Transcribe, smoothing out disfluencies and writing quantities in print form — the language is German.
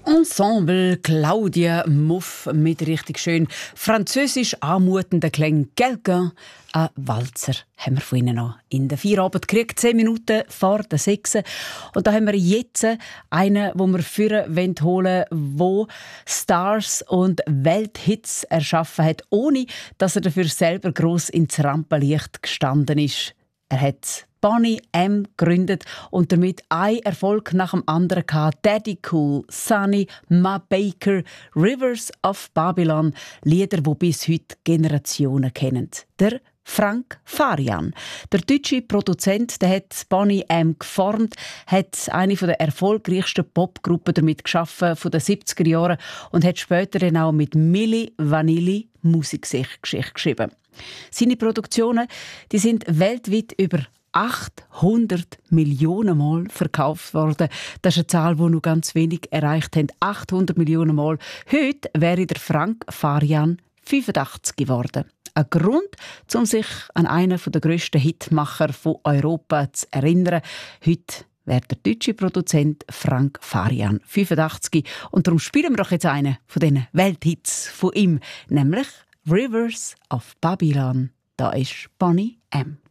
Ensemble Claudia Muff mit richtig schön französisch anmutenden Klängen. Quelqu'un, ein Walzer, haben wir von Ihnen noch in der Feierabend gekriegt, 10 Minuten vor der 6. Und da haben wir jetzt einen, den wir führen holen wollen, der Stars und Welthits erschaffen hat, ohne dass er dafür selber gross ins Rampenlicht gestanden ist. Er hat Boney M. gegründet und damit ein Erfolg nach dem anderen gehabt. Daddy Cool, Sunny, Ma Baker, Rivers of Babylon, Lieder, die bis heute Generationen kennen. Der Frank Farian, der deutsche Produzent, der hat Boney M. geformt, hat eine der erfolgreichsten Popgruppen damit geschaffen von den 70er Jahren und hat später dann auch mit Milli Vanilli Musikgeschichte geschrieben. Seine Produktionen, die sind weltweit über 800 Millionen Mal verkauft worden. Das ist eine Zahl, die nur ganz wenig erreicht haben. 800 Millionen Mal. Heute wäre der Frank Farian 85 geworden. Ein Grund, um sich an einen der grössten Hitmacher von Europa zu erinnern. Heute wäre der deutsche Produzent Frank Farian 85. Und darum spielen wir doch jetzt einen von diesen Welthits von ihm, nämlich Rivers of Babylon. Da ist Boney M.